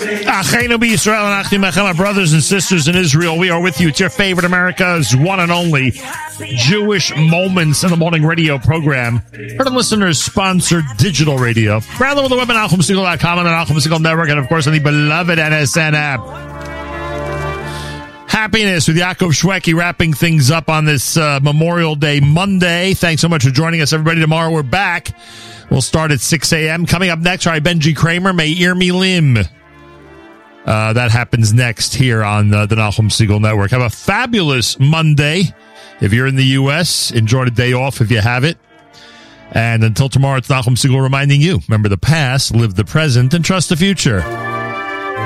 Achenu b'Yisrael and Achim Echem, my brothers and sisters in Israel. We are with you. It's your favorite America's one and only Jewish Moments in the Morning radio program. Heard of listeners-sponsored digital radio. Rather with the web at NachumSegal.com and the Nachum Segal Network, and of course on the beloved NSN app. Happiness with Yaakov Shweki wrapping things up on this Memorial Day Monday. Thanks so much for joining us, everybody. Tomorrow we're back. We'll start at 6 a.m. Coming up next, all right, Benji Kramer, Meir Milim. That happens next here on the Nachum Segal Network. Have a fabulous Monday. If you're in the U.S., enjoy the day off if you have it. And until tomorrow, it's Nachum Segal reminding you, remember the past, live the present, and trust the future.